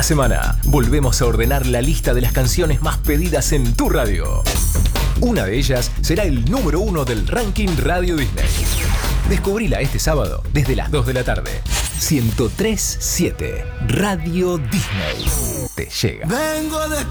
Cada semana volvemos a ordenar la lista de las canciones más pedidas en tu radio. Una de ellas será el número 1 del ranking Radio Disney. Descubrila este sábado desde las 2 de la tarde. 103.7 Radio Disney te llega. Vengo de